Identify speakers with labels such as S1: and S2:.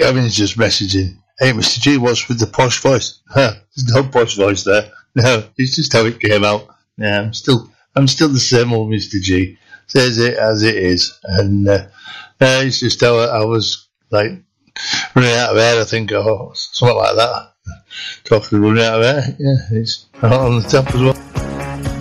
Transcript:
S1: Gavin's just messaging. Hey, Mr. G, what's with the posh voice? Huh, there's no posh voice there. No, it's just how it came out. Yeah, I'm still the same old Mr. G. Says it as it is. And it's just how I was, like, running out of air, I think, or something like that. Talking of running out of air, yeah, it's on the top as well.